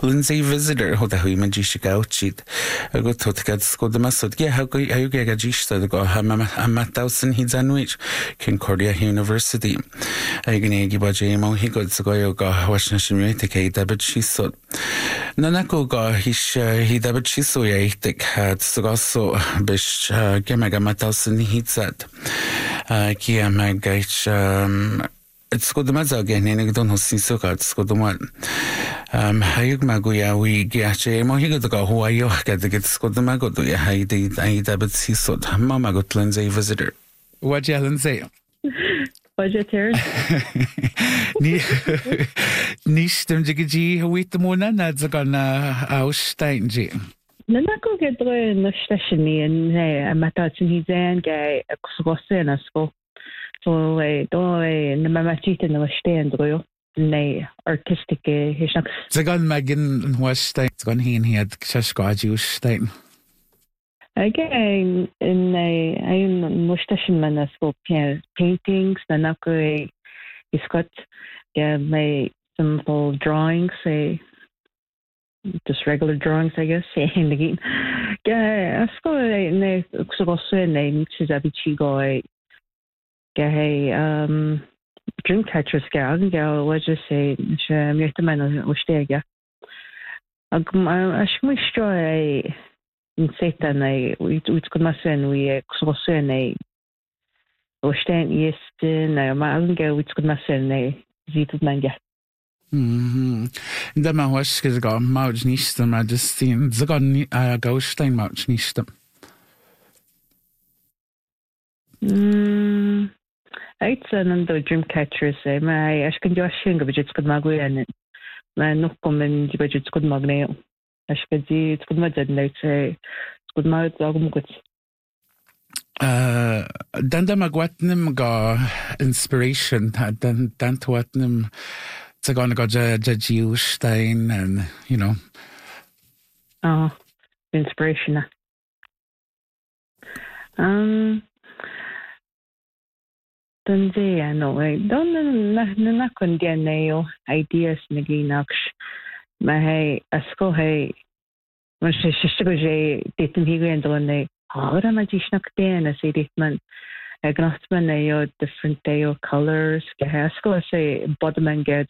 Lindsay Visitor ho a hui man dí se gautid a go tugad go de masod ge ha go a dísta go ha matausan hí anwit cin Cordia University a gan éigi ba émo hí go sa go go wasna simréte ché debit sísod. Na go go hí debit síso éitig had sa go so bis ge me matausan hísad ki me gait it's good the mazza again and don't see so got good the one hayuk maguya we gache mo higo go who are you get the gets good the mago do ya hay I debit see so mama got Lindsay Visitor what you Lindsay budgetary ni stem jigi with the mona that's gonna ausstein ji Nanako get the station in a matatsin he's in guy a scosen a school. So na mamachita na steen drøyo nei artistic hisnak. Så gan magin westein gan hin had skaji stein. Again in ein mustashin man a school paintings na nako is got my simple drawings just regular drawings I guess and again a school ne scosen nei mixes abichi go dream catchers go was just say mirtaman ustega ashmishto in satan we could masen we xosen usten yesten ma go we could masen zitu manga Da ma was go mouch nistem ma just seen zagon gostein mouch nistem It's another dream catchers. My ashkan Joshin go budgets could magu and my no common budgets could magne. Ashkazi it's good mad night say it's good mad agumguts. Dan da magwatnim go inspiration dan twatnim to go Jiu Stein and you know. Oh, inspiration. Don't na kun dia nail ideas nagi naksh ma hey asko hey man shishgo je ditin higo endone ora ma jishnak den as editman agnostman yo different day of colors ge asko say bodman get